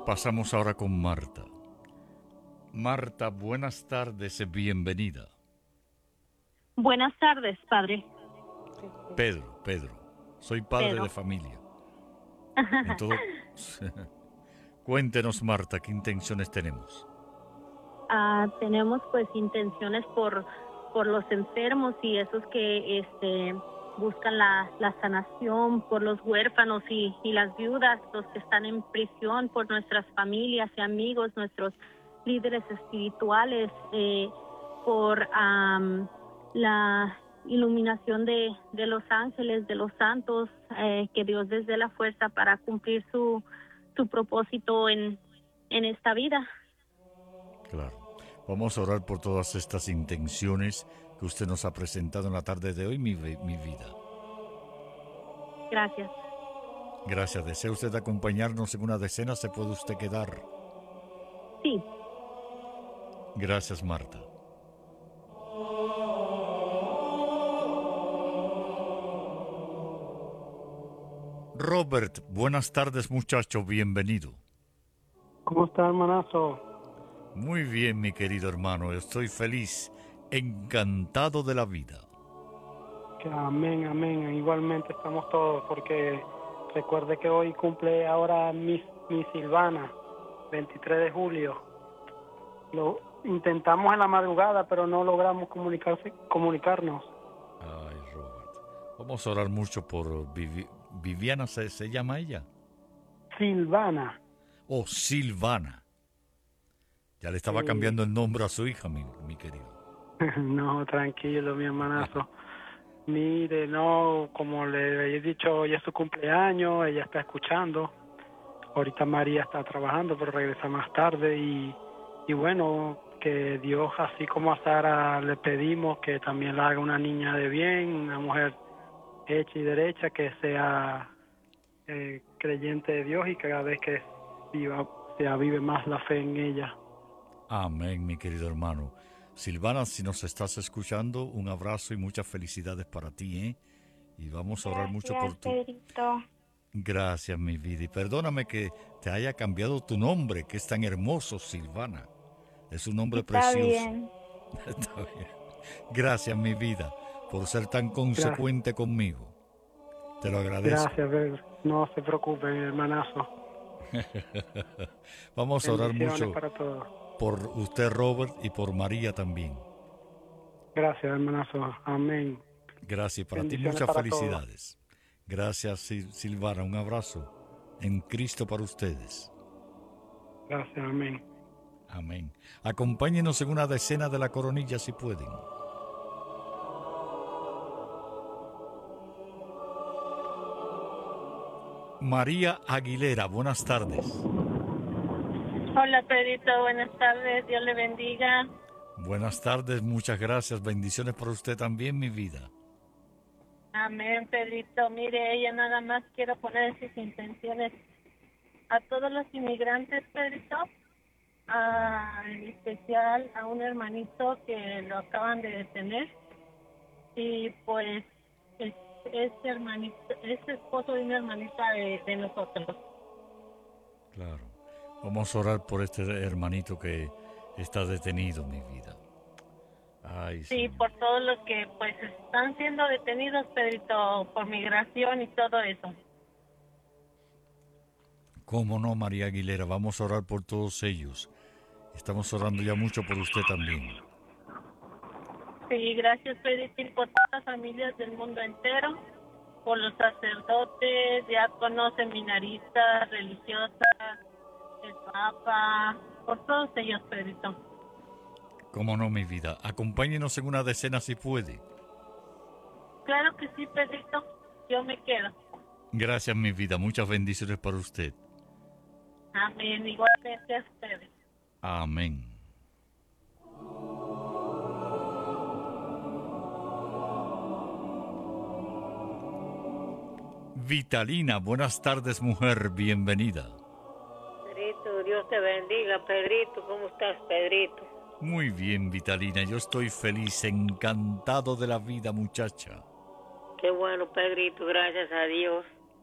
Pasamos ahora con Marta. Marta, buenas tardes, bienvenida. Buenas tardes, padre. Pedro. Soy padre Pedro. de familia. En todo... Cuéntenos, Marta, ¿qué intenciones tenemos? Tenemos pues intenciones por los enfermos y esos que buscan la sanación, por los huérfanos y las viudas, los que están en prisión, por nuestras familias y amigos, nuestros líderes espirituales, por la iluminación de los ángeles, de los santos, que Dios les dé la fuerza para cumplir su propósito en esta vida. Claro. Vamos a orar por todas estas intenciones que usted nos ha presentado en la tarde de hoy, mi vida. Gracias. Gracias. ¿Desea usted acompañarnos en una decena? ¿Se puede usted quedar? Sí. Gracias, Marta. Robert, buenas tardes, muchacho, bienvenido. ¿Cómo está, hermanazo? Muy bien, mi querido hermano, estoy feliz, encantado de la vida. Que amén, amén. Igualmente estamos todos, porque recuerde que hoy cumple ahora mi Silvana, 23 de julio. Lo intentamos en la madrugada, pero no logramos comunicarnos. Ay, Robert. Vamos a orar mucho por Viviana, ¿se llama ella? Silvana. Oh, Silvana. Ya le estaba cambiando el nombre a su hija, mi querido. No, tranquilo, mi hermanazo. Mire, no, como le he dicho, hoy es su cumpleaños, ella está escuchando. Ahorita María está trabajando, pero regresa más tarde y bueno, que Dios, así como a Sara le pedimos que también la haga una niña de bien, una mujer hecha y derecha, que sea creyente de Dios y que cada vez que se avive más la fe en ella. Amén, mi querido hermano. Silvana, si nos estás escuchando, un abrazo y muchas felicidades para ti, ¿eh? Y vamos a orar mucho por tu... Pedrito. Gracias, mi vida. Y perdóname que te haya cambiado tu nombre, que es tan hermoso, Silvana. Es un nombre precioso. Bien. Está bien. Gracias, mi vida, por ser tan consecuente conmigo. Te lo agradezco. Gracias, no se preocupe, hermanazo. Vamos a orar mucho para todos. por usted, Robert, y por María también. Gracias, hermanazo. Amén. Gracias. Para ti muchas felicidades. Gracias, Silvana. Un abrazo en Cristo para ustedes. Gracias, amén. Amén. Acompáñenos en una decena de la coronilla si pueden. María Aguilera, buenas tardes. Hola, Pedrito, buenas tardes, Dios le bendiga. Buenas tardes, muchas gracias, bendiciones para usted también, mi vida. Amén, Pedrito. Mire, ella nada más quiero poner sus intenciones a todos los inmigrantes, Pedrito, en especial a un hermanito que lo acaban de detener y pues es hermanito, es esposo de una hermanita de nosotros. Claro. Vamos a orar por este hermanito que está detenido, mi vida. Ay, sí, Señor. Por todos los que pues están siendo detenidos, Pedrito, por migración y todo eso. ¿Cómo no, María Aguilera? Vamos a orar por todos ellos. Estamos orando ya mucho por usted también. Sí, gracias, Pedrito, y por todas las familias del mundo entero, por los sacerdotes, diáconos, seminaristas, religiosas, el Papa, por todos ellos, Pedrito. ¿Cómo no, mi vida? Acompáñenos en una decena si puede. Claro que sí, Pedrito, yo me quedo. Gracias, mi vida. Muchas bendiciones para usted. Amén, igualmente a ustedes. Amén. Vitalina, buenas tardes, mujer, bienvenida. Pedrito, Dios te bendiga, Pedrito. ¿Cómo estás, Pedrito? Muy bien, Vitalina, yo estoy feliz, encantado de la vida, muchacha. Qué bueno, Pedrito, gracias a Dios.